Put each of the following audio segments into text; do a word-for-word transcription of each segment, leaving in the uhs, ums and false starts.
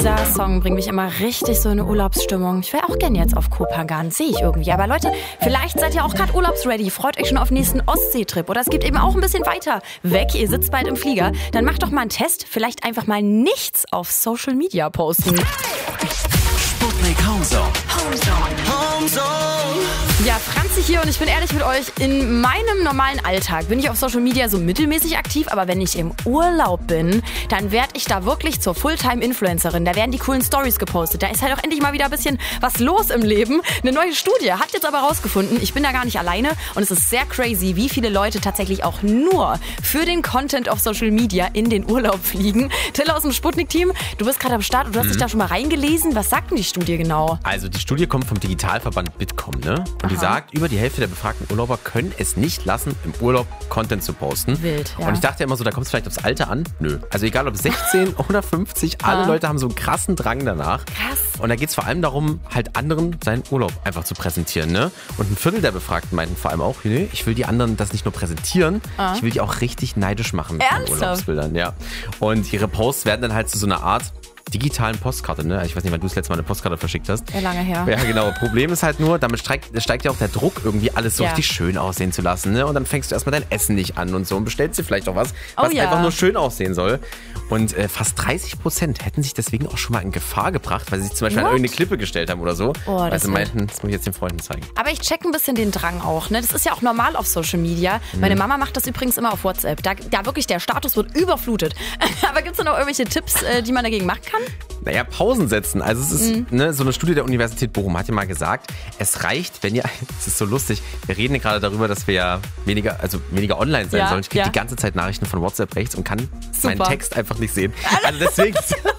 Dieser Song bringt mich immer richtig so in eine Urlaubsstimmung. Ich wäre auch gern jetzt auf Kopangan, sehe ich irgendwie. Aber Leute, vielleicht seid ihr auch gerade urlaubsready. Freut euch schon auf den nächsten Ostseetrip. Oder es geht eben auch ein bisschen weiter weg. Ihr sitzt bald im Flieger. Dann macht doch mal einen Test. Vielleicht einfach mal nichts auf Social Media posten. Sputnik Homezone. Homezone. Homezone. Ja, Franzi hier und ich bin ehrlich mit euch, in meinem normalen Alltag bin ich auf Social Media so mittelmäßig aktiv, aber wenn ich im Urlaub bin, dann werde ich da wirklich zur Fulltime-Influencerin. Da werden die coolen Stories gepostet. Da ist halt auch endlich mal wieder ein bisschen was los im Leben. Eine neue Studie hat jetzt aber rausgefunden, ich bin da gar nicht alleine und es ist sehr crazy, wie viele Leute tatsächlich auch nur für den Content auf Social Media in den Urlaub fliegen. Till aus dem Sputnik-Team, du bist gerade am Start und du hast mhm. dich da schon mal reingelesen. Was sagt denn die Studie genau? Also die Studie kommt vom Digitalverband Bitkom, ne? Und die sagt, über die Hälfte der befragten Urlauber können es nicht lassen, im Urlaub Content zu posten. Wild, ja. Und ich dachte ja immer so, da kommt es vielleicht aufs Alter an. Nö. Also egal ob sechzehn oder fünfzig, alle ah. Leute haben so einen krassen Drang danach. Krass. Und da geht es vor allem darum, halt anderen seinen Urlaub einfach zu präsentieren, ne? Und ein Viertel der Befragten meinten vor allem auch, nee, ich will die anderen das nicht nur präsentieren, ah. ich will die auch richtig neidisch machen mit meinen Urlaubsbildern, ja. Und ihre Posts werden dann halt zu so einer Art digitalen Postkarte, ne? Ich weiß nicht, wann du das letzte Mal eine Postkarte verschickt hast. Ja, lange her. Ja, genau. Problem ist halt nur, damit steigt, steigt ja auch der Druck, irgendwie alles so ja. richtig schön aussehen zu lassen, ne? Und dann fängst du erstmal dein Essen nicht an und so und bestellst dir vielleicht auch was, was oh, ja. einfach nur schön aussehen soll. Und äh, fast dreißig Prozent hätten sich deswegen auch schon mal in Gefahr gebracht, weil sie sich zum Beispiel What? an irgendeine Klippe gestellt haben oder so. Oh, weil sie meinten, das muss ich jetzt den Freunden zeigen. Aber ich check ein bisschen den Drang auch, ne? Das ist ja auch normal auf Social Media. Mhm. Meine Mama macht das übrigens immer auf WhatsApp. Da, da wirklich, der Status wird überflutet. Aber gibt es da noch irgendwelche Tipps, äh, die man dagegen machen kann? Naja, Pausen setzen. Also es ist mhm. ne, so eine Studie der Universität Bochum hat ja mal gesagt, es reicht, wenn ihr, es ist so lustig, wir reden ja gerade darüber, dass wir ja weniger, also weniger online sein ja, sollen. Ich kriege ja. die ganze Zeit Nachrichten von WhatsApp rechts und kann Super. meinen Text einfach nicht sehen. Also deswegen,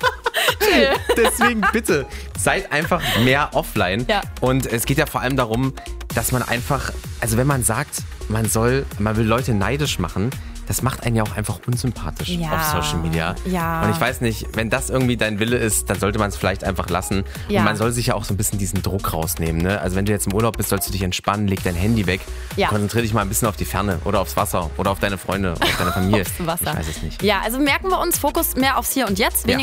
deswegen bitte, seid einfach mehr offline. Ja. Und es geht ja vor allem darum, dass man einfach, also wenn man sagt, man soll, man will Leute neidisch machen, das macht einen ja auch einfach unsympathisch ja. auf Social Media. Ja. Und ich weiß nicht, wenn das irgendwie dein Wille ist, dann sollte man es vielleicht einfach lassen. Ja. Und man soll sich ja auch so ein bisschen diesen Druck rausnehmen. Ne? Also wenn du jetzt im Urlaub bist, sollst du dich entspannen, leg dein Handy weg. Ja. Konzentrier dich mal ein bisschen auf die Ferne oder aufs Wasser oder auf deine Freunde oder auf deine Familie. Aufs Wasser. Ich weiß es nicht. Ja, also merken wir uns, Fokus mehr aufs Hier und Jetzt, weniger